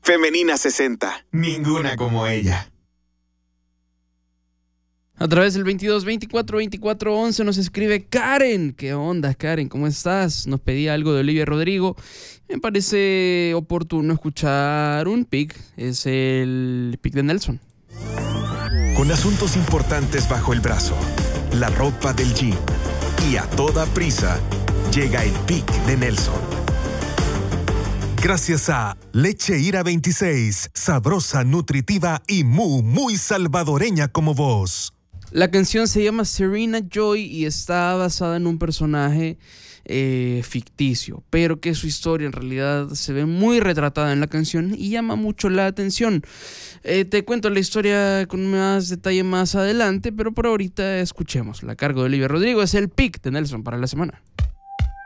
Femenina 60. Ninguna como ella. A través del 22 24 24 11 nos escribe Karen. ¿Qué onda, Karen? ¿Cómo estás? Nos pedía algo de Olivia Rodrigo. Me parece oportuno escuchar un pick. Es el pick de Nelson. Con asuntos importantes bajo el brazo, la ropa del gym y a toda prisa, llega el pick de Nelson. Gracias a Leche Ira 26, sabrosa, nutritiva y muy salvadoreña como vos. La canción se llama Serena Joy y está basada en un personaje ficticio, pero que su historia en realidad se ve muy retratada en la canción y llama mucho la atención. Te cuento la historia con más detalle más adelante, pero por ahorita escuchemos. La cargo de Olivia Rodrigo es el pick de Nelson para la semana.